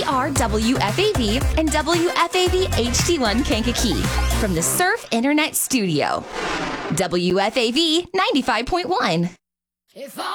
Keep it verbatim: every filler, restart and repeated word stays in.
are W F A V and W F A V H D one Kankakee from the Surf Internet Studio. W F A V ninety-five point one. If I